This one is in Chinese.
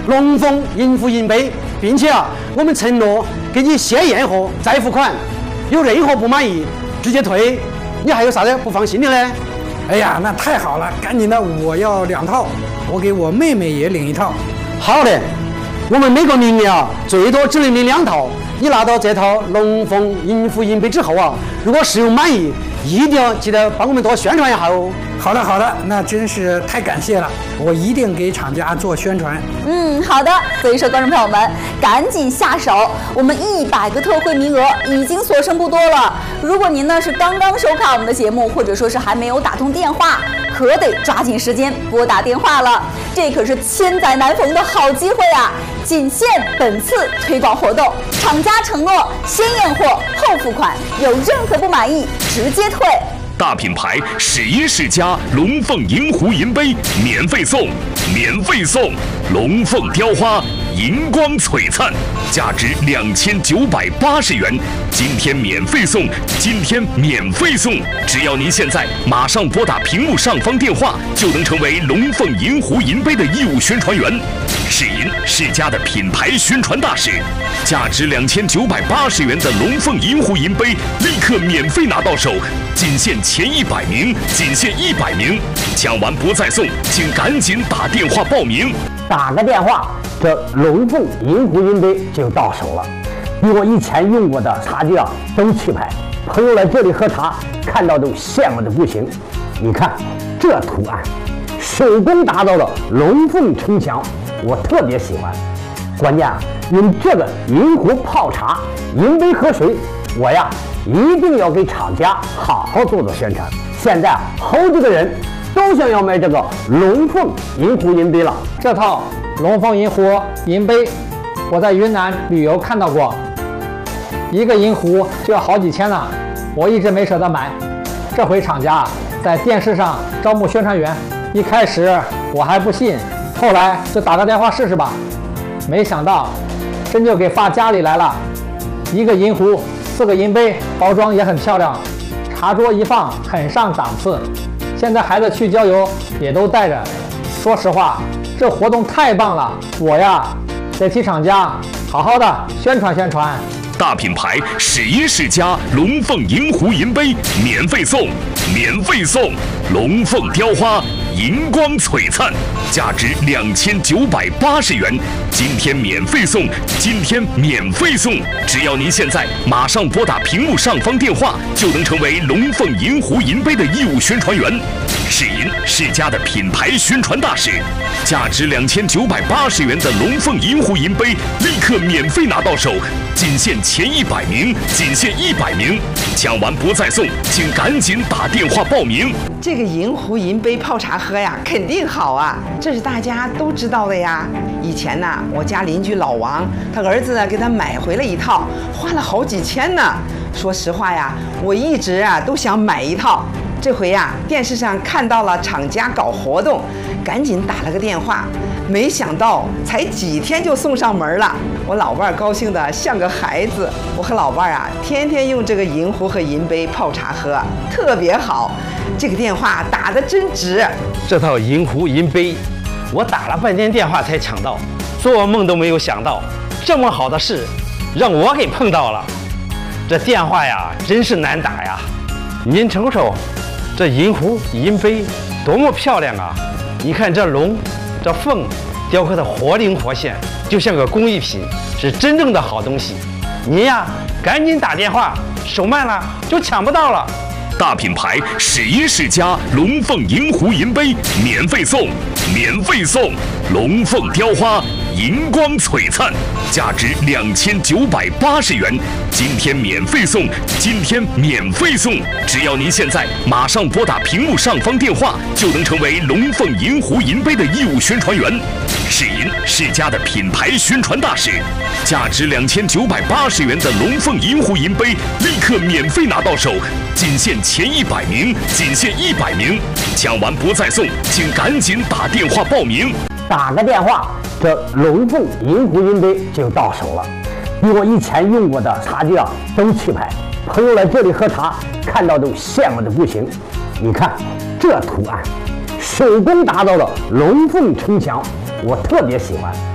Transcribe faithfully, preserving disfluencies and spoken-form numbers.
龙凤银湖银杯，并且啊，我们承诺给你先验货再付款，有任何不满意直接退。你还有啥子不放心的呢？ 哎呀，那太好了，赶紧的，我要两套，我给我妹妹也领一套。 好的，我们每个名额啊，最多只能领两套。你拿到这套龙凤银湖银杯之后啊，如果使用满意，一定要记得帮我们多宣传一下哦。 好的，好的，那真是太感谢了，我一定给厂家做宣传。 嗯，好的。所以说，观众朋友们，赶紧下手，我们一百个特惠名额已经所剩不多了。如果您呢是刚刚收看我们的节目，或者说是还没有打通电话，可得抓紧时间拨打电话了。这可是千载难逢的好机会啊！仅限本次推广活动，厂家承诺先验货后付款，有任何不满意直接退。 大品牌世音世家龙凤银湖银杯免费送，免费送龙凤雕花银光璀璨，价值两千九百八十元，今天免费送，今天免费送，只要您现在马上拨打屏幕上方电话，就能成为龙凤银湖银杯的义务宣传员。世音世家的品牌宣传大使，价值两千九百八十元的龙凤银湖银杯立刻免费拿到手，仅限前一百名，仅限一百名，抢完不再送，请赶紧打电话报名。 打个电话，这龙凤银湖银杯就到手了，比我以前用过的茶具啊都气派。朋友来这里喝茶，看到都羡慕的不行。你看这图案，手工打造的龙凤城墙，我特别喜欢。关键啊，用这个银壶泡茶，银杯喝水，我呀一定要给厂家好好做做宣传。现在啊，好几个人都想要买这个龙凤银湖银杯了。 这套龙凤银湖银杯，我在云南旅游看到过，一个银壶就要好几千呢，我一直没舍得买。这回厂家在电视上招募宣传员，一开始我还不信，后来就打个电话试试吧。没想到真就给发家里来了，一个银壶，四个银杯，包装也很漂亮，茶桌一放很上档次。现在孩子去郊游也都带着。说实话，这活动太棒了，我呀得替厂家好好的宣传宣传。 大品牌世音世家龙凤银湖银杯免费送，免费送龙凤雕花银光璀璨，价值两千九百八十元，今天免费送，今天免费送，只要您现在马上拨打屏幕上方电话，就能成为龙凤银湖银杯的义务宣传员。世音世家的品牌宣传大使，价值两千九百八十元的龙凤银湖银杯立刻免费拿到手，仅限前一百名，仅限一百名，抢完不再送，请赶紧打电话报名。 这个银湖银杯泡茶喝呀，肯定好啊，这是大家都知道的呀。以前呢，我家邻居老王，他儿子呢给他买回了一套，花了好几千呢。说实话呀，我一直啊都想买一套。这回呀，电视上看到了厂家搞活动，赶紧打了个电话，没想到才几天就送上门了。我老伴儿高兴得像个孩子。我和老伴儿啊，天天用这个银壶和银杯泡茶喝，特别好。这个电话打得真值。 这套银壶银杯，我打了半天电话才抢到，做梦都没有想到，这么好的事让我给碰到了。这电话呀，真是难打呀！您瞅瞅，这银壶银杯多么漂亮啊！你看这龙，这凤，雕刻的活灵活现，就像个工艺品，是真正的好东西。您呀，赶紧打电话，手慢了就抢不到了。 大品牌世音世家龙凤银湖银杯免费送，免费送龙凤雕花银光璀璨，价值两千九百八十元，今天免费送，今天免费送，只要您现在马上拨打屏幕上方电话，就能成为龙凤银湖银杯的义务宣传员。世音世家的品牌宣传大使，价值两千九百八十元的龙凤银湖银杯立刻免费拿到手，仅限前一百名，仅限一百名，抢完不再送，请赶紧打电话报名。 打个电话，这龙凤银湖银杯就到手了，比我以前用过的茶具啊都气派。朋友来这里喝茶，看到都羡慕的不行。你看这图案，手工打造的龙凤城墙，我特别喜欢。